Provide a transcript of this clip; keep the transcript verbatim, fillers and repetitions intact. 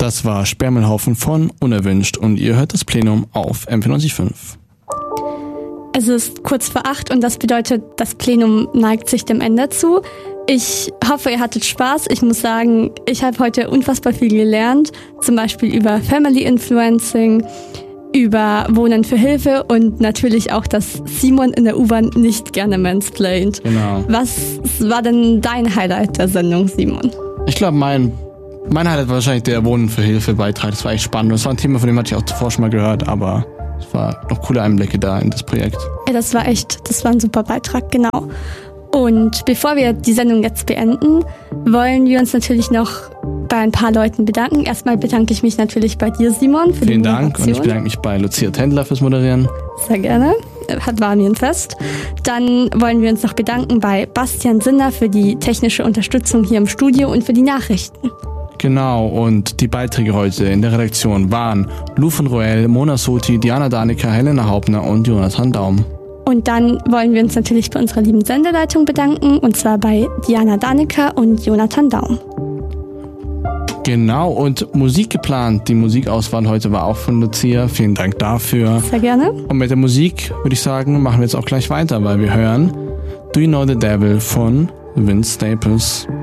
Das war Sperrmüllhaufen von Unerwünscht und ihr hört das Plenum auf M vier neun fünf. Es ist kurz vor acht und das bedeutet, das Plenum neigt sich dem Ende zu. Ich hoffe, ihr hattet Spaß. Ich muss sagen, ich habe heute unfassbar viel gelernt, zum Beispiel über Family Influencing, über Wohnen für Hilfe und natürlich auch, dass Simon in der U-Bahn nicht gerne mansplaint. Genau. Was war denn dein Highlight der Sendung, Simon? Ich glaube, mein, mein Highlight war wahrscheinlich der Wohnen für Hilfe Beitrag. Das war echt spannend. Das war ein Thema, von dem hatte ich auch zuvor schon mal gehört, aber es war noch coole Einblicke da in das Projekt. Ja, das war echt, das war ein super Beitrag, genau. Und bevor wir die Sendung jetzt beenden, wollen wir uns natürlich noch bei ein paar Leuten bedanken. Erstmal bedanke ich mich natürlich bei dir, Simon, für Vielen die Moderation. Dank und ich bedanke mich bei Lucia Tendler fürs Moderieren. Sehr gerne. Hat war mir ein Fest. Dann wollen wir uns noch bedanken bei Bastian Sinner für die technische Unterstützung hier im Studio und für die Nachrichten. Genau, und die Beiträge heute in der Redaktion waren Lou von Roel, Mona Soti, Diana Danica, Helena Hauptner und Jonathan Daum. Und dann wollen wir uns natürlich bei unserer lieben Sendeleitung bedanken, und zwar bei Diana Danica und Jonathan Daum. Genau, und Musik geplant. Die Musikauswahl heute war auch von Lucia. Vielen Dank dafür. Sehr gerne. Und mit der Musik würde ich sagen, machen wir jetzt auch gleich weiter, weil wir hören Do You Know the Devil von Vince Staples.